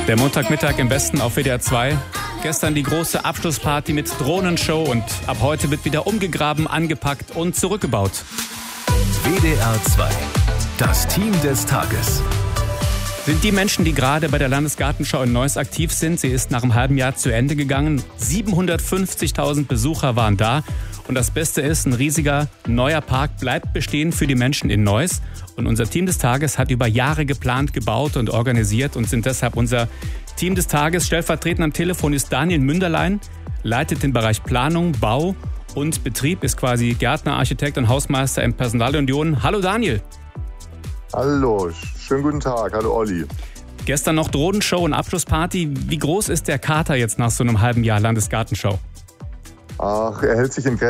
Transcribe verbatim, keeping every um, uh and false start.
Der Montagmittag im Westen auf W D R zwei. Gestern die große Abschlussparty mit Drohnenshow und ab heute wird wieder umgegraben, angepackt und zurückgebaut. W D R zwei, das Team des Tages. Sind die Menschen, die gerade bei der Landesgartenschau in Neuss aktiv sind. Sie ist nach einem halben Jahr zu Ende gegangen. siebenhundertfünfzigtausend Besucher waren da. Und das Beste ist, ein riesiger neuer Park bleibt bestehen für die Menschen in Neuss. Und unser Team des Tages hat über Jahre geplant, gebaut und organisiert und sind deshalb unser Team des Tages. Stellvertretend am Telefon ist Daniel Münderlein, leitet den Bereich Planung, Bau und Betrieb, ist quasi Gärtner, Architekt und Hausmeister im Personalunion. Hallo Daniel. Hallo, schönen guten Tag. Hallo Olli. Gestern noch Drohnenshow und Abschlussparty. Wie groß ist der Kater jetzt nach so einem halben Jahr Landesgartenschau? Ach, er hält sich in Grenzen.